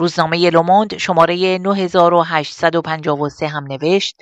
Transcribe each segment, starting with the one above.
روزنامه لوموند شماره 9853 هم نوشت: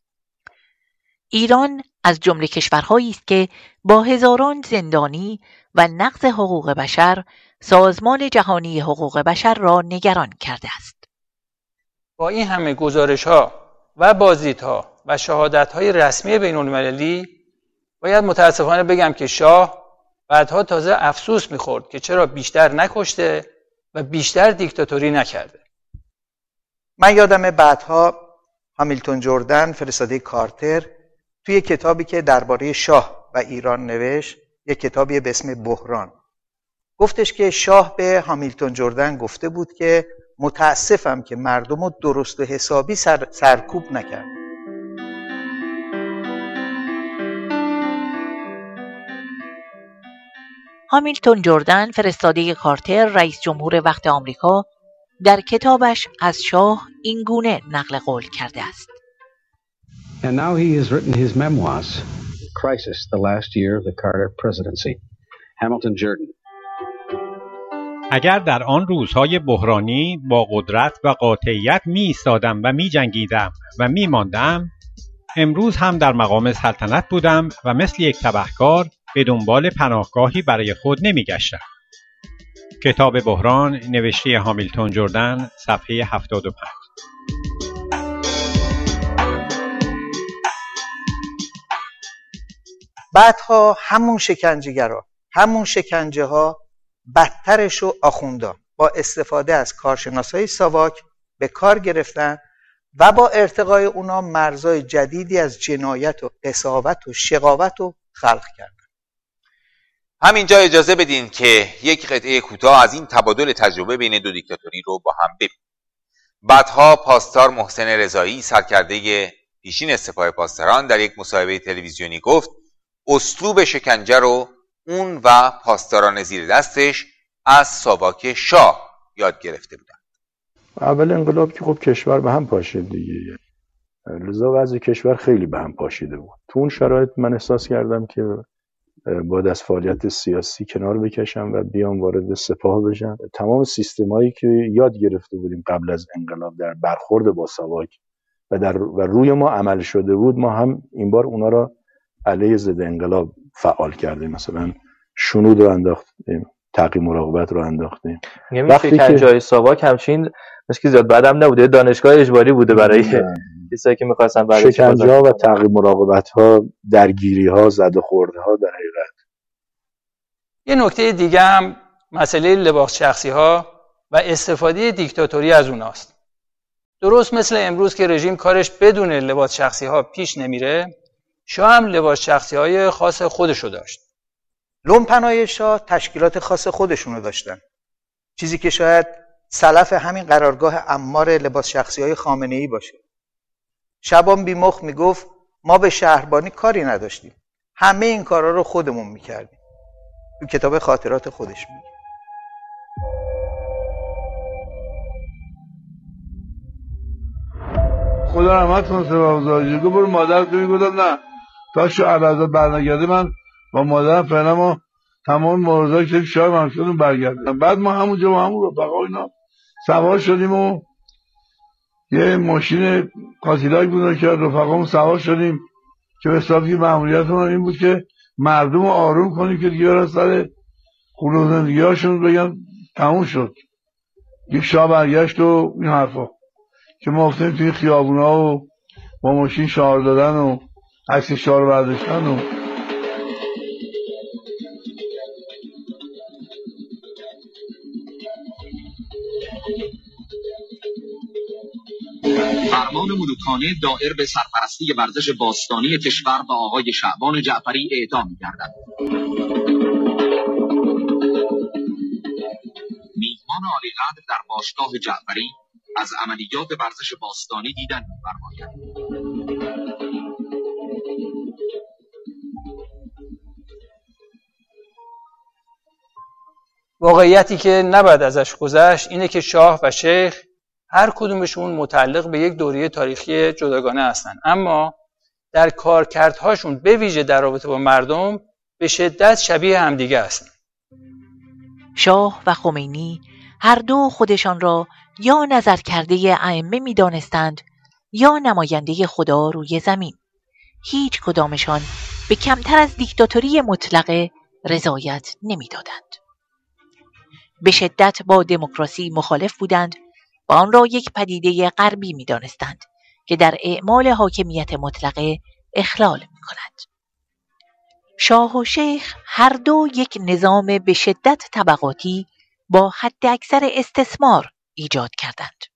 ایران از جمله کشورهایی است که با هزاران زندانی و نقض حقوق بشر سازمان جهانی حقوق بشر را نگران کرده است. با این همه گزارش‌ها و بازدیدها و شهادت‌های رسمی بین‌المللی باید متاسفانه بگم که شاه بعدها تازه افسوس می‌خورد که چرا بیشتر نکشته و بیشتر دیکتاتوری نکرده. من یادمه بعدها هامیلتون جردن فرستاده کارتر توی کتابی که درباره شاه و ایران نوشت، یک کتابی به اسم بحران، گفتش که شاه به هامیلتون جردن گفته بود که متاسفم که مردم رو درست و حسابی سرکوب نکرد. هامیلتون جردن فرستاده کارتر رئیس جمهور وقت آمریکا در کتابش از شاه این گونه نقل قول کرده است: And now he has written his memoirs, Crisis, the last year of the Carter presidency. Hamilton Jordan. اگر در آن روزهای بحرانی با قدرت و قاطعیت می ایستادم و می جنگیدم و می ماندم، امروز هم در مقام سلطنت بودم و مثل یک تبهکار به دنبال پناهگاهی برای خود نمی گشتم. کتاب بحران، نوشته هامیلتون جردن، صفحه 75. بعدها همون شکنجه‌گرا، همون شکنجه ها بدترش رو آخوندان با استفاده از کارشناسای ساواک به کار گرفتن و با ارتقای اونا مرزهای جدیدی از جنایت و قساوت و شقاوت رو خلق کردن. همینجا اجازه بدین که یک قطعه کوتاه از این تبادل تجربه بین دو دیکتاتوری رو با هم ببینیم. بعدها پاسدار محسن رضایی، سرکرده پیشین سپاه پاسداران، در یک مصاحبه تلویزیونی گفت اسلوب شکنجه رو اون و پاسداران زیر دستش از ساواک شاه یاد گرفته بودن. اول انقلاب که خب کشور به هم پاشید دیگه، لذا وضع کشور خیلی به هم پاشیده بود. تو اون شرایط من احساس کردم که باید از فعالیت سیاسی کنار بکشم و بیام وارد سپاه بشم. تمام سیستمایی که یاد گرفته بودیم قبل از انقلاب در برخورد با ساواک و روی ما عمل شده بود، ما هم این بار اونا را علیه ضد انقلاب فعال کردیم. مثلا شنود رو انداختیم، تعقیب مراقبت رو انداختیم. وقتی که جای ساواک همچین مشکل زیاد بعدم نبوده، دانشگاه اجباری بوده برای کسایی که می‌خواستن برای شکنجه‌ها و تعقیب مراقبت‌ها، درگیری‌ها، زد و خورده‌ها. در حقیقت یه نکته دیگه هم مسئله لباس شخصی‌ها و استفاده دیکتاتوری از اوناست. درست مثل امروز که رژیم کارش بدون لباس شخصی‌ها پیش نمیره، شاه هم لباس شخصی‌های خاص خودشو داشت. لومپنای شاه تشکیلات خاص خودشونو داشتن، چیزی که شاید سلف همین قرارگاه عمار لباس شخصی‌های خامنه‌ای باشه. شبان بیمخ میگفت ما به شهربانی کاری نداشتیم، همه این کارا رو خودمون میکردیم. تو کتاب خاطرات خودش میگه. خدا رحمت کنه سپاهگزاری گفت برو مادر تو. میگفتم نه، تا شو علازت برنگرده من با مادرم فعلا ما تمام موضوعی که شاه منصور برگردم. بعد ما همونجا با همون رفقا اینا سوار شدیم و یه ماشین کاتیلاک بود که رفقامون سوار شدیم که به حساب که مأموریتمون این بود که مردم رو آروم کنیم که دیگه برن سر خونه و زندگی‌هاشون بگن تموم شد. یک شاه برگشت و این حرفا که ما افتیم توی خیابونا و با ماشین شعار دادن و عکس شعار برداشتن و فرمان ملوکانه دائر به سرپرستی ورزش باستانی کشور به آقای شعبان جعفری اعطا می‌گردد. میهمان عالیقدر در باشگاه جعفری از عملیات ورزش باستانی دیدن می‌فرماید. واقعیتی که نباید ازش گذشت اینه که شاه و شیخ هر کدومشون متعلق به یک دوره تاریخی جداگانه هستن، اما در کارکردهاشون به ویژه در رابطه با مردم به شدت شبیه همدیگه هستن. شاه و خمینی هر دو خودشان را یا نظر کرده ائمه می دانستند یا نماینده خدا روی زمین. هیچ کدامشان به کمتر از دیکتاتوری مطلقه رضایت نمی دادند. به شدت با دموکراسی مخالف بودند و آن را یک پدیده غربی می دانستند که در اعمال حاکمیت مطلقه اخلال می کند. شاه و شیخ هر دو یک نظام به شدت طبقاتی با حد اکثر استثمار ایجاد کردند.